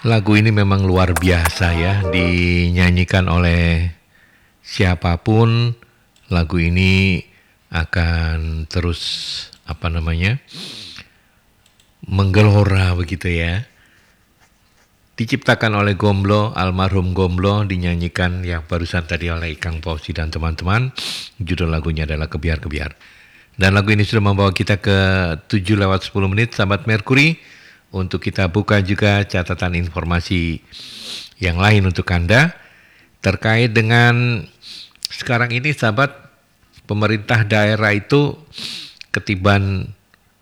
Lagu ini memang luar biasa ya, dinyanyikan oleh siapapun. Lagu ini akan terus menggelora begitu ya. Diciptakan oleh Gomblo, almarhum Gomblo, dinyanyikan yang barusan tadi oleh Kang Fauzi dan teman-teman. Judul lagunya adalah Kebiar-Kebiar. Dan lagu ini sudah membawa kita ke 7:10 sahabat Merkuri, untuk kita buka juga catatan informasi yang lain untuk Anda terkait dengan sekarang ini sahabat. Pemerintah daerah itu ketiban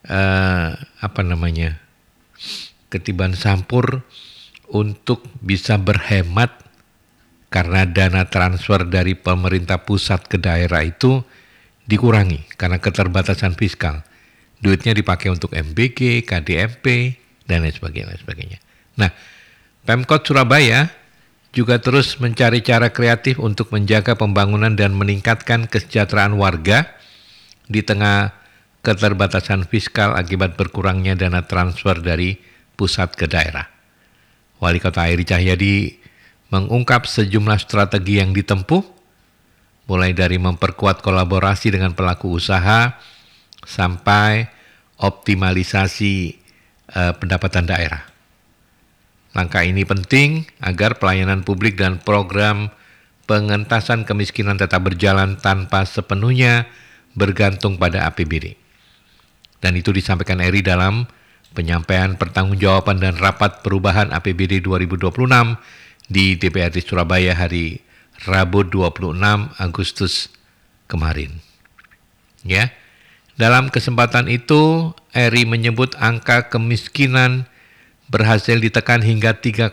ketiban sampur untuk bisa berhemat karena dana transfer dari pemerintah pusat ke daerah itu dikurangi karena keterbatasan fiskal. Duitnya dipakai untuk MBG, KDMP, dan lain sebagainya. Nah, Pemkot Surabaya juga terus mencari cara kreatif untuk menjaga pembangunan dan meningkatkan kesejahteraan warga di tengah keterbatasan fiskal akibat berkurangnya dana transfer dari pusat ke daerah. Wali Kota Heri Cahyadi mengungkap sejumlah strategi yang ditempuh, mulai dari memperkuat kolaborasi dengan pelaku usaha sampai optimalisasi pendapatan daerah. Langkah ini penting agar pelayanan publik dan program pengentasan kemiskinan tetap berjalan tanpa sepenuhnya bergantung pada APBD. Dan itu disampaikan Eri dalam penyampaian pertanggungjawaban dan rapat perubahan APBD 2026 di DPRD Surabaya hari Rabu 26 Agustus kemarin. Ya. Dalam kesempatan itu, Eri menyebut angka kemiskinan berhasil ditekan hingga 3,56%.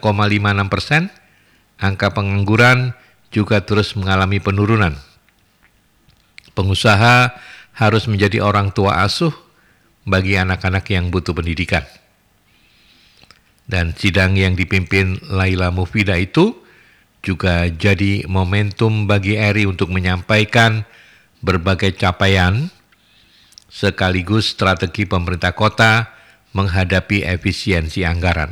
Angka pengangguran juga terus mengalami penurunan. Pengusaha harus menjadi orang tua asuh bagi anak-anak yang butuh pendidikan. Dan sidang yang dipimpin Laila Mufida itu juga jadi momentum bagi Eri untuk menyampaikan berbagai capaian sekaligus strategi pemerintah kota menghadapi efisiensi anggaran.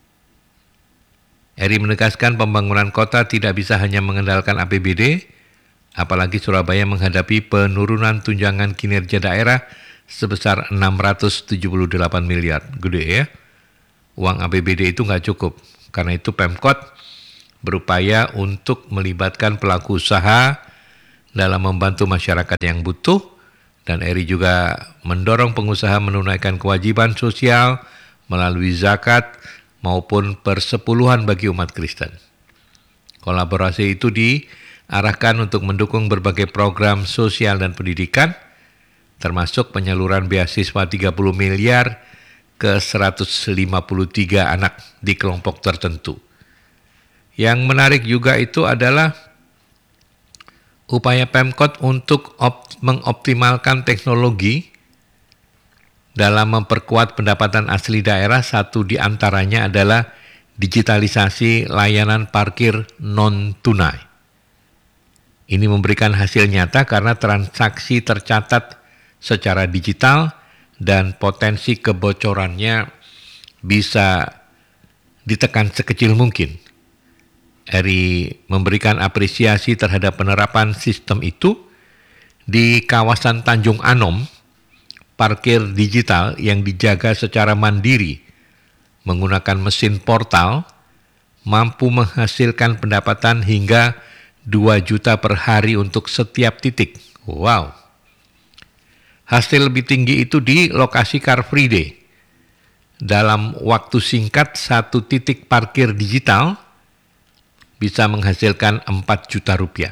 Eri menegaskan pembangunan kota tidak bisa hanya mengandalkan APBD, apalagi Surabaya menghadapi penurunan tunjangan kinerja daerah sebesar 678 miliar. Gede ya. Uang APBD itu nggak cukup. Karena itu Pemkot berupaya untuk melibatkan pelaku usaha dalam membantu masyarakat yang butuh. Dan Eri juga mendorong pengusaha menunaikan kewajiban sosial melalui zakat maupun persepuluhan bagi umat Kristen. Kolaborasi itu diarahkan untuk mendukung berbagai program sosial dan pendidikan, termasuk penyaluran beasiswa 30 miliar ke 153 anak di kelompok tertentu. Yang menarik juga itu adalah upaya Pemkot untuk mengoptimalkan teknologi dalam memperkuat pendapatan asli daerah. Satu di antaranya adalah digitalisasi layanan parkir non-tunai. Ini memberikan hasil nyata karena transaksi tercatat secara digital dan potensi kebocorannya bisa ditekan sekecil mungkin. Eri memberikan apresiasi terhadap penerapan sistem itu di kawasan Tanjung Anom. Parkir digital yang dijaga secara mandiri menggunakan mesin portal mampu menghasilkan pendapatan hingga 2 juta per hari untuk setiap titik. Wow. Hasil lebih tinggi itu di lokasi Car Free Day. Dalam waktu singkat, 1 titik parkir digital bisa menghasilkan 4 juta rupiah.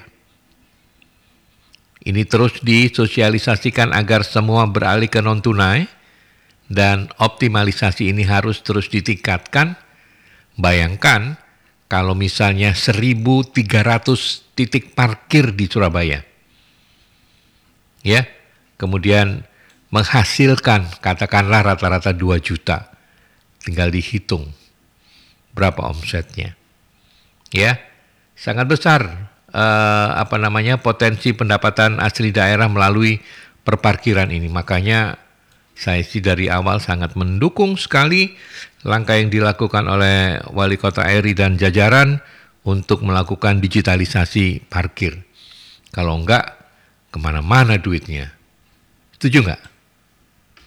Ini terus disosialisasikan agar semua beralih ke non-tunai dan optimalisasi ini harus terus ditingkatkan. Bayangkan kalau misalnya 1.300 titik parkir di Surabaya. Ya, kemudian menghasilkan katakanlah rata-rata 2 juta. Tinggal dihitung berapa omsetnya. Ya, sangat besar potensi pendapatan asli daerah melalui perparkiran ini. Makanya Saya sih dari awal sangat mendukung sekali langkah yang dilakukan oleh Wali Kota Eri dan jajaran untuk melakukan digitalisasi parkir. Kalau enggak, kemana-mana duitnya. Setuju nggak?